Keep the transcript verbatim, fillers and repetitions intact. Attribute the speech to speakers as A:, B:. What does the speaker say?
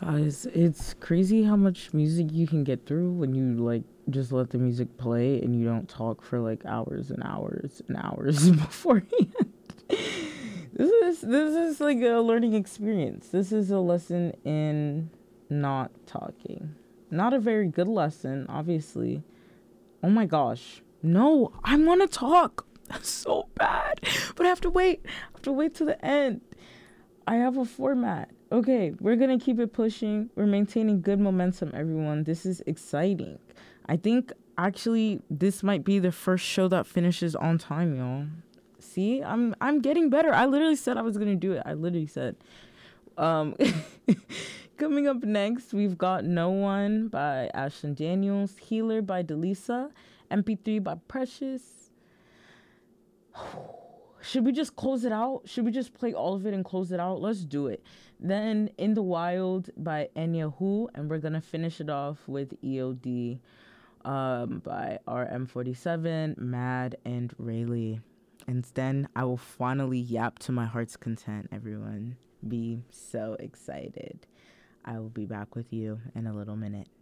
A: Guys, it's crazy how much music you can get through when you like just let the music play and you don't talk for like hours and hours and hours beforehand. this is this is like a learning experience. This is a lesson in not talking. Not a very good lesson, obviously. Oh my gosh. No, I want to talk so bad, but I have to wait. I have to wait to the end. I have a format. Okay, we're going to keep it pushing. We're maintaining good momentum, everyone. This is exciting. I think, actually, this might be the first show that finishes on time, y'all. See? I'm I'm getting better. I literally said I was going to do it. I literally said. Um, coming up next, we've got No One by Ashlyn Daniels, Healer by Delisa, M P three by Precious. Should we just close it out? Should we just play all of it and close it out? Let's do it. Then In the Wild by Enya Hu, and we're going to finish it off with E O D um, by R M forty-seven, Mad, and Rayleigh. And then I will finally yap to my heart's content, everyone. Be so excited. I will be back with you in a little minute.